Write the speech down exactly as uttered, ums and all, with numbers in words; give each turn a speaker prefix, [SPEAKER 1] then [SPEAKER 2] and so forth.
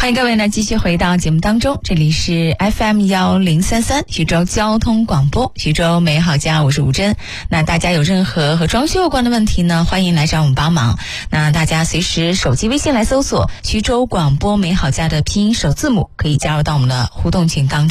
[SPEAKER 1] 欢迎各位呢继续回到节目当中，这里是 F M 一零三三徐州交通广播，徐州美好家，我是吴珍。那大家有任何和装修有关的问题呢，欢迎来找我们帮忙。那大家随时手机微信来搜索徐州广播美好家的拼音首字母，可以加入到我们的互动群当中。